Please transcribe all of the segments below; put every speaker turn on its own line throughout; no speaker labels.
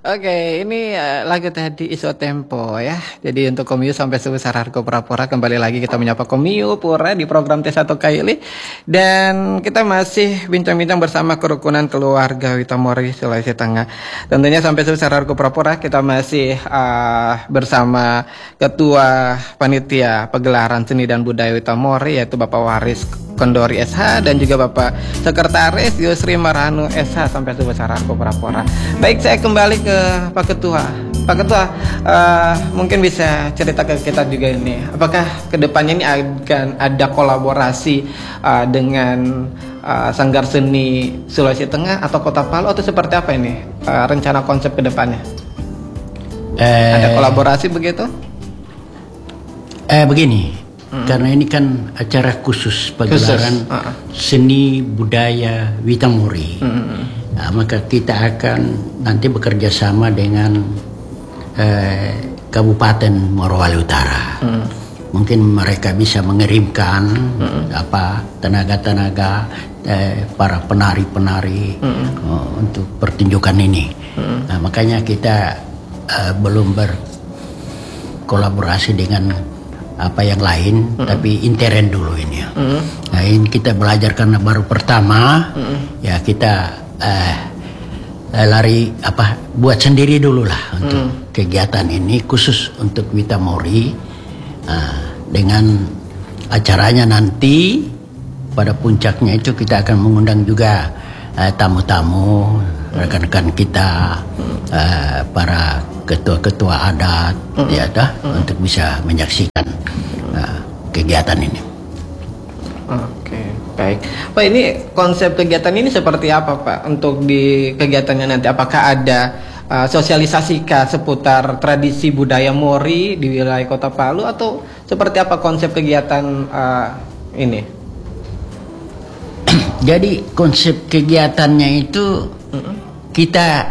Oke, ini lagu tadi Iso Tempo ya. Jadi untuk Komiu sampai sebesar harga pura-pura, kembali lagi kita menyapa Komiu Pura di program T1 Kaili. Dan kita masih bincang-bincang bersama kerukunan keluarga Witamori Sulawesi Tengah. Tentunya sampai sebesar harga pura-pura kita masih bersama Ketua Panitia Pegelaran Seni dan Budaya Witamori, yaitu Bapak Waris Kondori SH dan juga Bapak Sekretaris Yusri Marhanu SH sampai sebesar harga pura-pura. Baik, saya kembali ke Pak Ketua. Pak Ketua, mungkin bisa cerita ke kita juga ini, apakah kedepannya ini akan ada kolaborasi dengan Sanggar Seni Sulawesi Tengah atau Kota Palu atau seperti apa ini rencana konsep kedepannya? Ada kolaborasi begitu?
Begini, karena ini kan acara khusus pagelaran seni budaya Witamori. Nah, maka kita akan nanti bekerja sama dengan Kabupaten Morowali Utara. Mungkin mereka bisa mengirimkan tenaga-tenaga para penari-penari untuk pertunjukan ini. Nah, makanya kita belum berkolaborasi dengan apa yang lain, tapi intern dulu ini. Nah, ini kita belajar karena baru pertama, ya kita lari buat sendiri dulu lah untuk kegiatan ini khusus untuk Witamori. Dengan acaranya nanti pada puncaknya itu kita akan mengundang juga tamu-tamu, rekan-rekan kita, para ketua-ketua adat, untuk bisa menyaksikan kegiatan ini.
Oke, baik. Pak, ini konsep kegiatan ini seperti apa, Pak? Untuk di kegiatannya nanti, apakah ada sosialisasi seputar tradisi budaya Mori di wilayah Kota Palu atau seperti apa konsep kegiatan ini?
Jadi konsep kegiatannya itu kita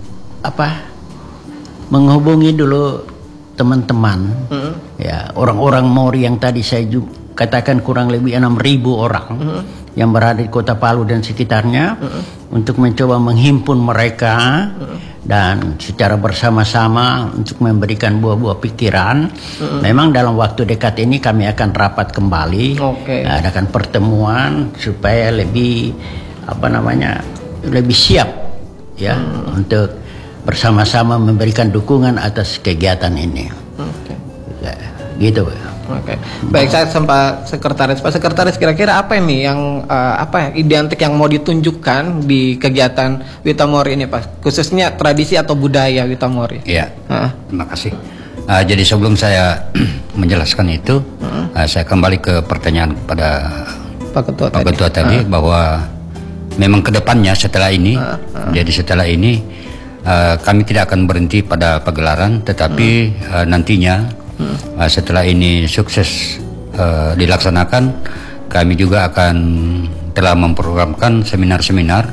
menghubungi dulu teman-teman, ya orang-orang Mori yang tadi saya katakan kurang lebih 6.000 orang yang berada di Kota Palu dan sekitarnya, untuk mencoba menghimpun mereka dan secara bersama-sama untuk memberikan buah-buah pikiran. Memang dalam waktu dekat ini kami akan rapat kembali, adakan pertemuan supaya lebih lebih siap ya untuk bersama-sama memberikan dukungan atas kegiatan ini. Ya, gitu.
Oke, baik, saya sempat sekretaris. Pak Sekretaris, kira-kira apa ini yang identik yang mau ditunjukkan di kegiatan Witamori ini, Pak? Khususnya tradisi atau budaya Witamori.
Iya, terima kasih. Jadi sebelum saya menjelaskan itu, saya kembali ke pertanyaan pada Pak Ketua tadi, bahwa memang kedepannya setelah ini, jadi setelah ini kami tidak akan berhenti pada pagelaran, tetapi nantinya setelah ini sukses dilaksanakan, kami juga akan telah memprogramkan seminar-seminar,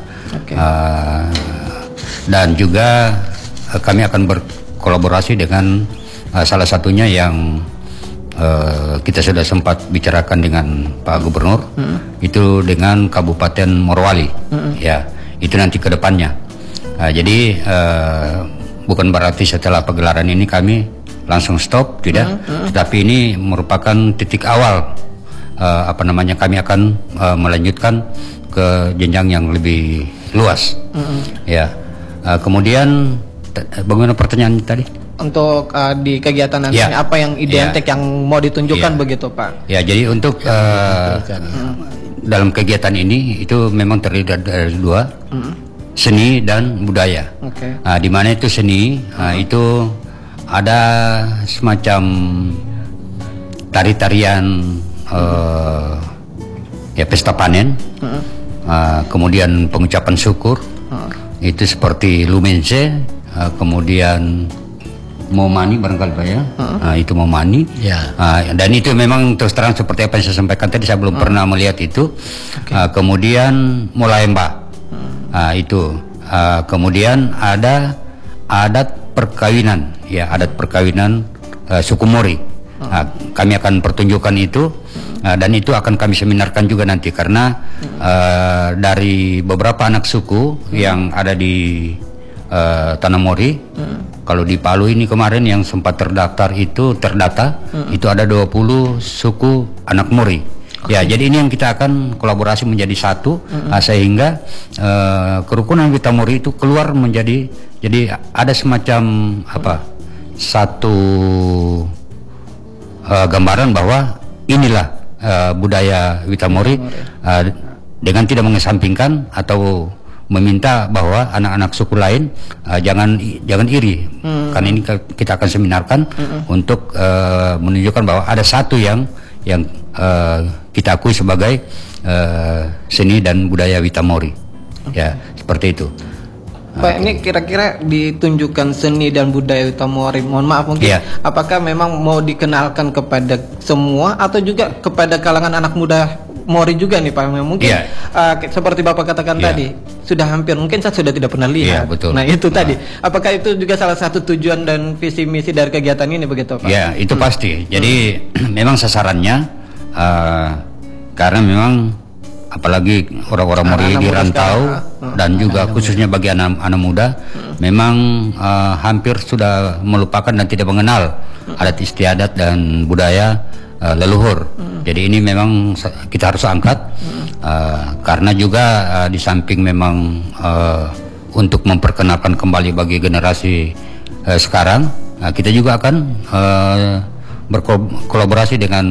dan juga kami akan berkolaborasi dengan salah satunya yang kita sudah sempat bicarakan dengan Pak Gubernur, itu dengan Kabupaten Morowali. Ya, itu nanti ke depannya. Jadi bukan berarti setelah pagelaran ini kami langsung stop, tidak. Tetapi ini merupakan titik awal, kami akan melanjutkan ke jenjang yang lebih luas. Ya. Kemudian bagaimana pertanyaan tadi? Untuk
di kegiatan nanti apa yang identik yang mau ditunjukkan begitu, Pak?
Ya, jadi untuk dalam kegiatan ini itu memang terdiri dari dua, seni dan budaya. Di mana itu seni, itu ada semacam tari-tarian pesta panen, kemudian pengucapan syukur, itu seperti lumense, kemudian momani barangkali Pak ya, itu momani, dan itu memang terus terang seperti apa yang saya sampaikan tadi, saya belum pernah melihat itu. Kemudian molaemba, itu kemudian ada adat perkawinan, adat perkawinan suku Mori. Kami akan pertunjukkan itu, dan itu akan kami seminarkan juga nanti, karena dari beberapa anak suku yang ada di tanah Mori. Kalau di Palu ini kemarin yang sempat terdata itu ada 20 suku anak Mori. Ya, jadi ini yang kita akan kolaborasi menjadi satu, sehingga kerukunan Witamori itu keluar menjadi, jadi ada semacam satu gambaran bahwa inilah budaya Witamori, dengan tidak mengesampingkan atau meminta bahwa anak-anak suku lain jangan iri, karena ini kita akan seminarkan untuk menunjukkan bahwa ada satu yang kita akui sebagai seni dan budaya Witamori. Ya, seperti itu.
Pak, ini kira-kira ditunjukkan seni dan budaya Witamori, mohon maaf mungkin, apakah memang mau dikenalkan kepada semua atau juga kepada kalangan anak muda Mori juga nih Pak? Mungkin seperti Bapak katakan tadi, sudah hampir, mungkin saya sudah tidak pernah lihat.
Betul.
Nah itu tadi, apakah itu juga salah satu tujuan dan visi misi dari kegiatan ini, begitu Pak?
Ya, itu pasti. Jadi memang sasarannya, karena memang apalagi orang-orang Mori di rantau dan juga khususnya bagi anak-anak muda, memang hampir sudah melupakan dan tidak mengenal adat istiadat dan budaya leluhur. Jadi ini memang kita harus angkat, karena juga di samping memang untuk memperkenalkan kembali bagi generasi sekarang, kita juga akan berkolaborasi dengan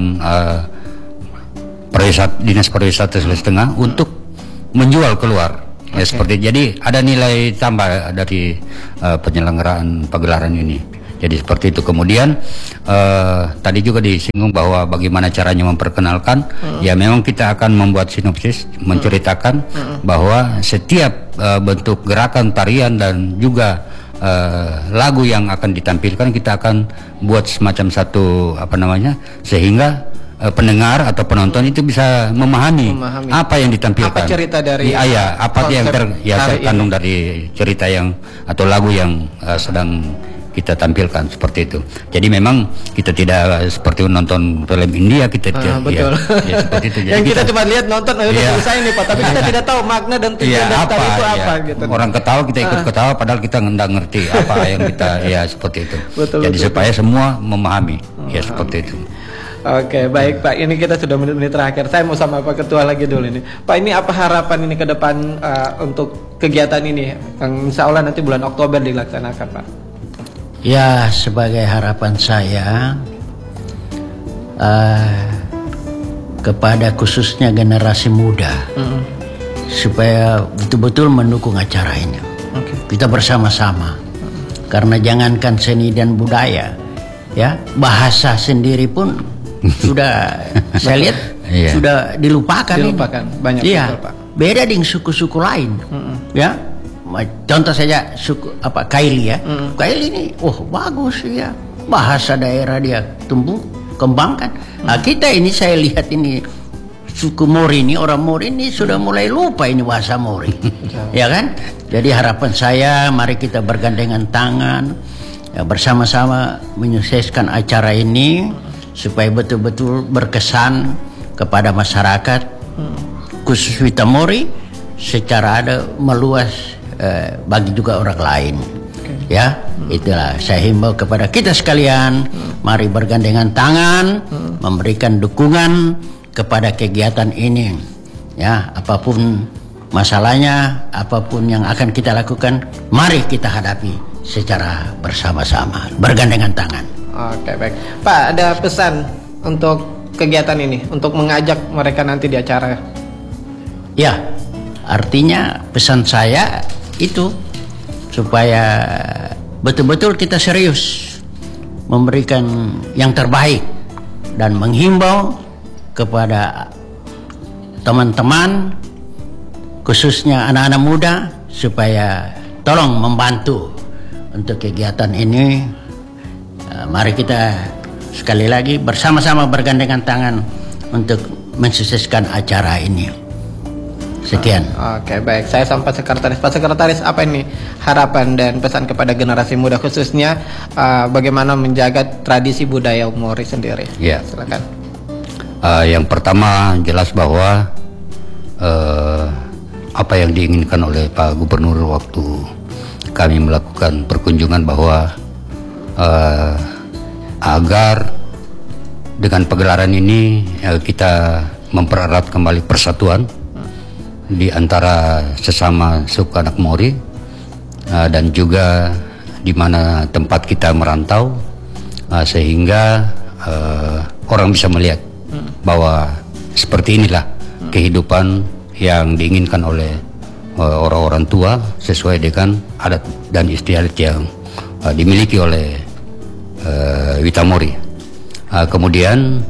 Dinas Pariwisata Sulawesi Tengah untuk menjual keluar. Ya, seperti jadi ada nilai tambah dari penyelenggaraan pagelaran ini. Jadi seperti itu. Kemudian tadi juga disinggung bahwa bagaimana caranya memperkenalkan. Ya, memang kita akan membuat sinopsis menceritakan bahwa setiap bentuk gerakan, tarian dan juga lagu yang akan ditampilkan, kita akan buat semacam satu sehingga pendengar atau penonton itu bisa memahami apa yang ditampilkan, apa
cerita dari
apa yang terkandung dari cerita yang atau lagu yang sedang kita tampilkan, seperti itu. Jadi memang kita tidak seperti menonton film India, kita
betul.
Ya, seperti itu. Jadi
yang kita cuma lihat nonton selesai nih Pak, tapi kita tidak tahu makna dan tujuan dari tari itu apa gitu.
Orang ketawa, kita ikut ketawa padahal kita nggak ngerti apa yang kita seperti itu. Jadi supaya semua memahami, seperti itu.
Oke, baik Pak, ini kita sudah menit-menit terakhir. Saya mau sama Pak Ketua lagi dulu ini. Pak, ini apa harapan ini ke depan untuk kegiatan ini yang insya Allah nanti bulan Oktober dilaksanakan Pak?
Ya, sebagai harapan saya kepada khususnya generasi muda, supaya betul-betul mendukung acara ini. Kita bersama-sama, karena jangankan seni dan budaya, ya, bahasa sendiri pun sudah saya lihat sudah dilupakan.
Banyak
betul, Pak. Beda dengan suku-suku lain, ya. Contoh saja suku Kaili ya. Kaili ini bagus ya, bahasa daerah dia tumbuh kembangkan. Nah, kita ini saya lihat ini suku Mori ini, orang Mori ini sudah mulai lupa ini bahasa Mori. Ya kan? Jadi harapan saya, mari kita bergandengan tangan ya, bersama-sama menyukseskan acara ini supaya betul-betul berkesan kepada masyarakat, khusus Witamori, secara ada meluas bagi juga orang lain. Ya, itulah saya himbau kepada kita sekalian, mari bergandengan tangan, memberikan dukungan kepada kegiatan ini. Ya, apapun masalahnya, apapun yang akan kita lakukan, mari kita hadapi secara bersama-sama, bergandengan tangan.
Oke, baik. Pak, ada pesan untuk kegiatan ini, untuk mengajak mereka nanti di acara?
Ya, artinya pesan saya itu supaya betul-betul kita serius memberikan yang terbaik dan menghimbau kepada teman-teman, khususnya anak-anak muda, supaya tolong membantu untuk kegiatan ini. Mari kita sekali lagi bersama-sama bergandengan tangan untuk mensukseskan acara ini. Sekian.
Oke, baik. Saya sampai sekretaris. Pak Sekretaris, apa ini harapan dan pesan kepada generasi muda, khususnya bagaimana menjaga tradisi budaya Mori sendiri?
Ya,
silakan.
Yang pertama jelas bahwa apa yang diinginkan oleh Pak Gubernur waktu kami melakukan perkunjungan bahwa agar dengan pegelaran ini kita mempererat kembali persatuan di antara sesama suku anak Mori, dan juga di mana tempat kita merantau, sehingga orang bisa melihat bahwa seperti inilah kehidupan yang diinginkan oleh orang-orang tua sesuai dengan adat dan istiadat yang dimiliki oleh Witamori. Kemudian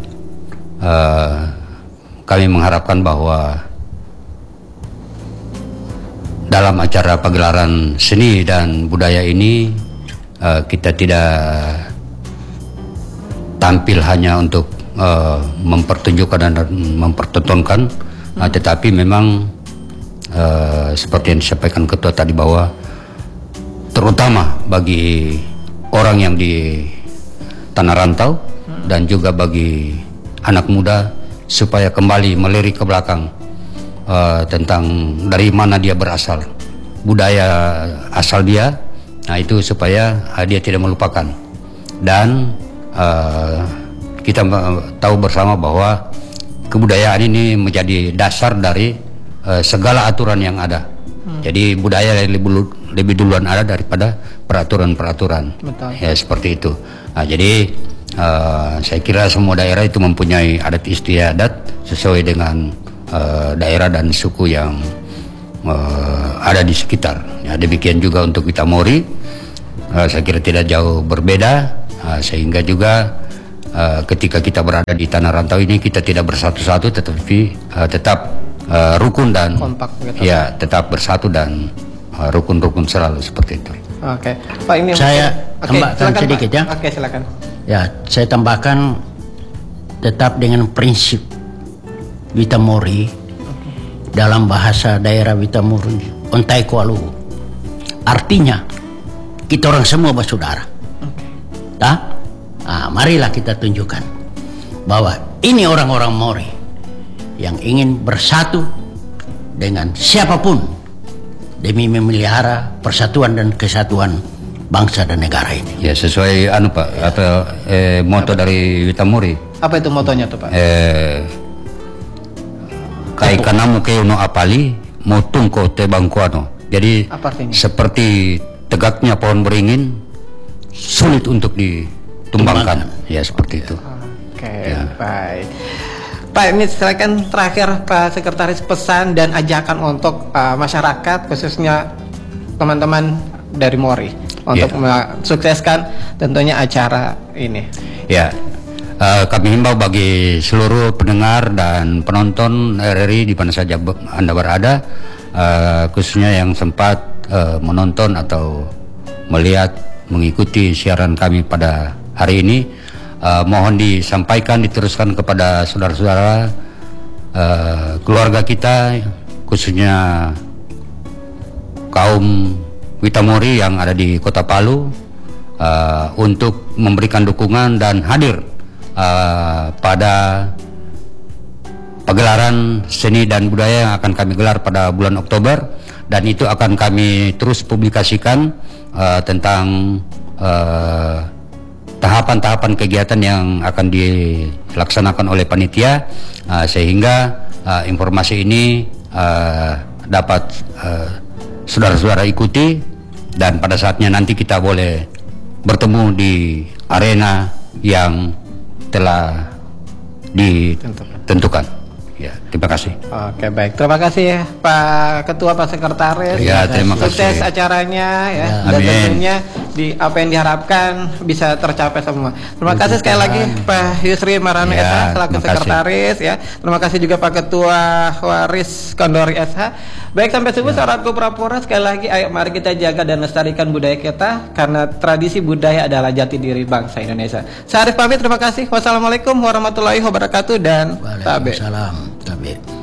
kami mengharapkan bahwa dalam acara pagelaran seni dan budaya ini kita tidak tampil hanya untuk mempertunjukkan dan mempertontonkan, tetapi memang seperti yang disampaikan ketua tadi bahwa terutama bagi orang yang di tanah rantau dan juga bagi anak muda supaya kembali melirik ke belakang tentang dari mana dia berasal, budaya asal dia, nah itu supaya dia tidak melupakan. Dan kita tahu bersama bahwa kebudayaan ini menjadi dasar dari segala aturan yang ada. Jadi budaya lebih duluan ada daripada peraturan-peraturan. Ya seperti itu. Nah, jadi saya kira semua daerah itu mempunyai adat istiadat sesuai dengan daerah dan suku yang ada di sekitar. Ya, demikian juga untuk Witamori, saya kira tidak jauh berbeda, sehingga juga ketika kita berada di tanah rantau ini kita tidak bersatu-satu, tetapi tetap rukun dan kompak, gitu. Ya tetap bersatu dan rukun-rukun selalu seperti itu.
Oke, Pak, ini
saya tambahkan sedikit, Pak. Ya.
Oke, silakan.
Ya, saya tambahkan tetap dengan prinsip Witamori, dalam bahasa daerah Witamori, ontai kualu. Artinya kita orang semua bersaudara. Nah, marilah kita tunjukkan bahwa ini orang-orang Mori yang ingin bersatu dengan siapapun demi memelihara persatuan dan kesatuan bangsa dan negara ini.
Ya, sesuai Pak, moto dari Witamori.
Apa itu motonya tuh, Pak?
Kai kanamu keo no apali motung ko te bangkuano. Jadi seperti tegaknya pohon beringin, sulit untuk ditumbangkan. Ya seperti itu.
Oke, ya. Baik. Pak, ini silakan terakhir Pak Sekretaris, pesan dan ajakan untuk masyarakat khususnya teman-teman dari Mori untuk mensukseskan tentunya acara ini. Ya.
Kami himbau bagi seluruh pendengar dan penonton RRI di mana saja Anda berada, khususnya yang sempat menonton atau melihat mengikuti siaran kami pada hari ini, mohon disampaikan, diteruskan kepada saudara-saudara, keluarga kita, khususnya kaum Witamori yang ada di Kota Palu, untuk memberikan dukungan dan hadir pada pagelaran seni dan budaya yang akan kami gelar pada bulan Oktober, dan itu akan kami terus publikasikan tentang tahapan-tahapan kegiatan yang akan dilaksanakan oleh panitia, sehingga informasi ini dapat saudara-saudara ikuti, dan pada saatnya nanti kita boleh bertemu di arena yang telah ditentukan. Ya, terima kasih.
Oke, baik. Terima kasih Pak Ketua, Pak Sekretaris.
Ya, terima kasih.
Sukses acaranya ya. Dan tentunya apa yang diharapkan bisa tercapai semua. Terima kasih sekali lagi Pak Yusri Marano SH selaku Sekretaris ya. Terima kasih juga Pak Ketua Waris Kondori SH. Baik, sampai subuh sahabatku Prapora, sekali lagi ayo mari kita jaga dan lestarikan budaya kita, karena tradisi budaya adalah jati diri bangsa Indonesia. Saya Arif pamit, terima kasih. Wassalamualaikum warahmatullahi wabarakatuh dan tabe.
Waalaikumsalam. Tabe.